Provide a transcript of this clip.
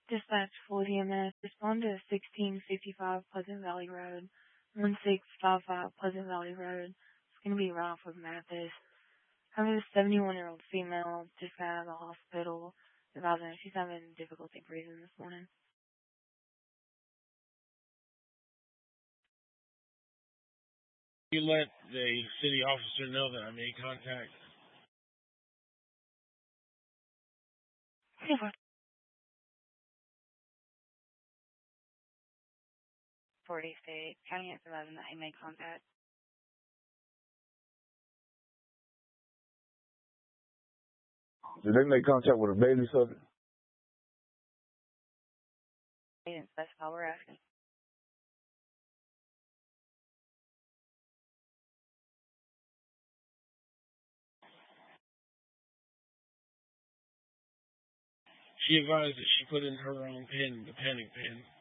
Dispatch 40 EMS. Respond to 1655 Pleasant Valley Road, 1655 Pleasant Valley Road. It's going to be right off of Mathis. Having a 71-year-old female just got out of the hospital. Advising she's having difficulty breathing this morning. You let the city officer know that I made contact. Yeah. 40 State County advising that he made contact. Did they make contact with a baby subject? They didn't specify. We're asking. She advised that she put in her own pin, the panic pin.